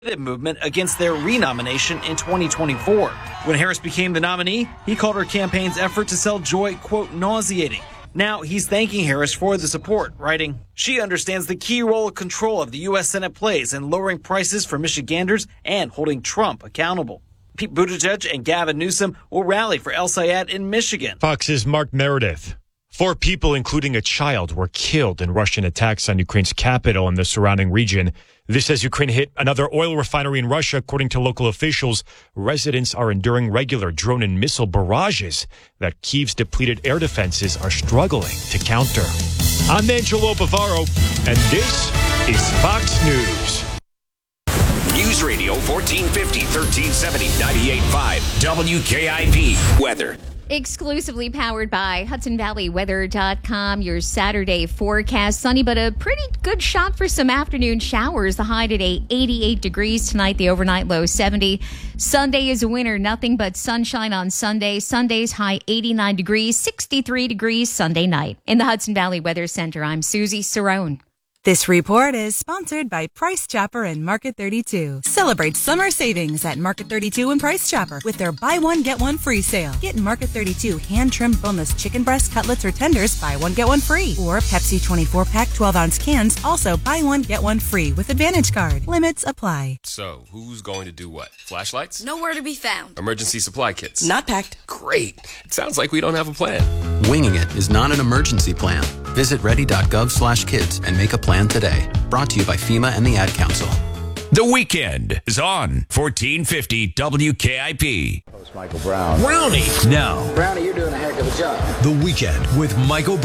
movement against their renomination in 2024. When Harris became the nominee, he called her campaign's effort to sell joy, quote, nauseating. Now he's thanking Harris for the support, writing, "She understands the key role of control of the U.S. Senate plays in lowering prices for Michiganders and holding Trump accountable." Pete Buttigieg and Gavin Newsom will rally for El Sayed in Michigan. Fox's Mark Meredith. 4 people, including a child, were killed in Russian attacks on Ukraine's capital and the surrounding region. This as Ukraine hit another oil refinery in Russia. According to local officials, residents are enduring regular drone and missile barrages that Kyiv's depleted air defenses are struggling to counter. I'm Angelo Bavaro, and this is Fox News. News Radio 1450, 1370, 98.5, WKIP. Weather. Exclusively powered by HudsonValleyWeather.com. Your Saturday forecast. Sunny, but a pretty good shot for some afternoon showers. The high today, 88 degrees tonight. The overnight low, 70. Sunday is a winner. Nothing but sunshine on Sunday. Sunday's high, 89 degrees, 63 degrees Sunday night. In the Hudson Valley Weather Center, I'm Susie Cerrone. This report is sponsored by Price Chopper and Market 32. Celebrate summer savings at Market 32 and Price Chopper with their buy one, get one free sale. Get Market 32 hand-trimmed boneless chicken breast, cutlets, or tenders, buy one, get one free. Or Pepsi 24-pack 12-ounce cans, also buy one, get one free with Advantage Card. Limits apply. So, who's going to do what? Flashlights? Nowhere to be found. Emergency supply kits? Not packed. Great. It sounds like we don't have a plan. Winging it is not an emergency plan. Visit ready.gov/kids and make a plan today. Brought to you by FEMA and the Ad Council. The Weekend is on 1450 WKIP. Host Michael Brown. Brownie. Now. Brownie, you're doing a heck of a job. The Weekend with Michael